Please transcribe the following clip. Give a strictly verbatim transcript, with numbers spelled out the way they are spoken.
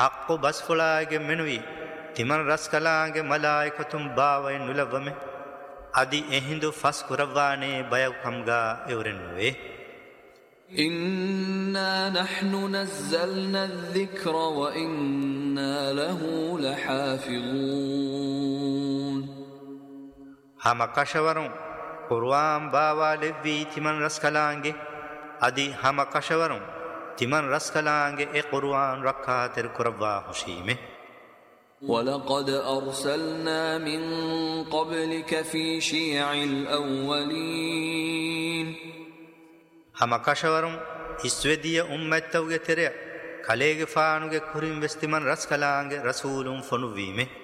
حق بس فلاگ منوی تمن رس کلانگ ملائکتم باوی نلومه ادی اهندو فس کروانے بیو کمگا اورنوے إنا نحن نزلنا الذكر وإنا له لحافظون هم کشورون قرآن باوا لوی تمن رس کلانگ ادی هم کشورون تمن رس کلانگ اے قرآن رکھاتر کروا حشیمه ولقد أرسلنا من قبلك في شيع الأولين هم کشورون اسودیه امتوگه تره کلیگ فانوگه کریم وستمن رس کلانگ رسولون فنویمه